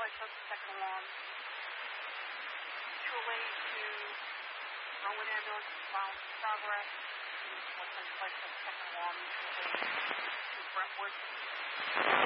place of the second alarm. Too late to throw an ambulance to file progress. What's in place of the second alarm? Too late to Brentwood.